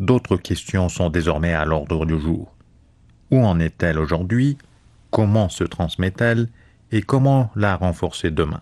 d'autres questions sont désormais à l'ordre du jour. Où en est-elle aujourd'hui? Comment se transmet-elle? Et comment la renforcer demain?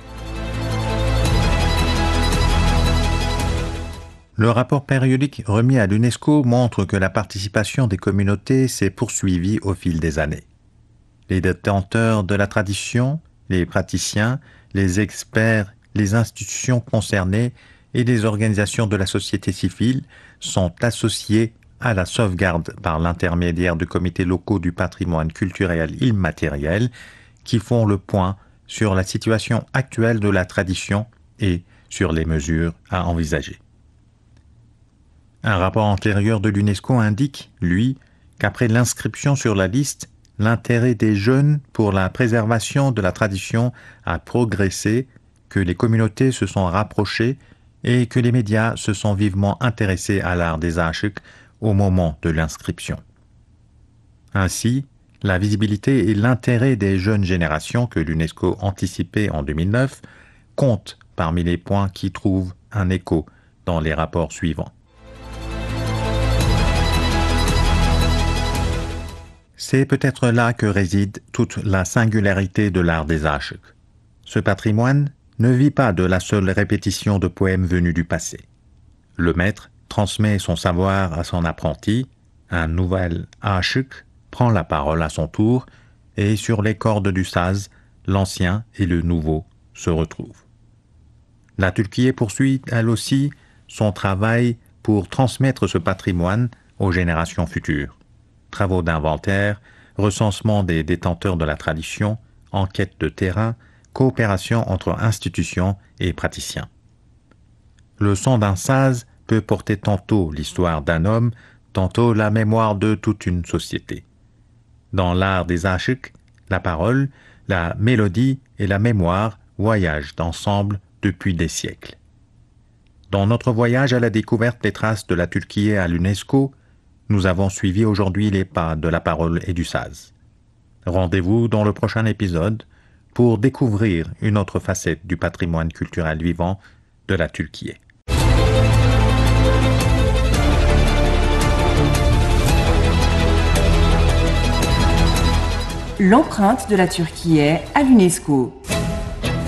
Le rapport périodique remis à l'UNESCO montre que la participation des communautés s'est poursuivie au fil des années. Les détenteurs de la tradition, les praticiens, les experts, les institutions concernées et les organisations de la société civile sont associés à la sauvegarde par l'intermédiaire de comités locaux du patrimoine culturel immatériel qui font le point sur la situation actuelle de la tradition et sur les mesures à envisager. Un rapport antérieur de l'UNESCO indique, lui, qu'après l'inscription sur la liste, l'intérêt des jeunes pour la préservation de la tradition a progressé, que les communautés se sont rapprochées et que les médias se sont vivement intéressés à l'art des Ashik au moment de l'inscription. Ainsi, la visibilité et l'intérêt des jeunes générations que l'UNESCO anticipait en 2009 comptent parmi les points qui trouvent un écho dans les rapports suivants. C'est peut-être là que réside toute la singularité de l'art des Ashik. Ce patrimoine ne vit pas de la seule répétition de poèmes venus du passé. Le maître transmet son savoir à son apprenti, un nouvel Ashik prend la parole à son tour, et sur les cordes du saz, l'ancien et le nouveau se retrouvent. La Türkiye poursuit, elle aussi, son travail pour transmettre ce patrimoine aux générations futures. Travaux d'inventaire, recensement des détenteurs de la tradition, enquête de terrain, coopération entre institutions et praticiens. Le son d'un saz peut porter tantôt l'histoire d'un homme, tantôt la mémoire de toute une société. Dans l'art des Ashik, la parole, la mélodie et la mémoire voyagent ensemble depuis des siècles. Dans notre voyage à la découverte des traces de la Türkiye à l'UNESCO, nous avons suivi aujourd'hui les pas de la parole et du saz. Rendez-vous dans le prochain épisode pour découvrir une autre facette du patrimoine culturel vivant de la Türkiye. L'empreinte de la Türkiye à l'UNESCO.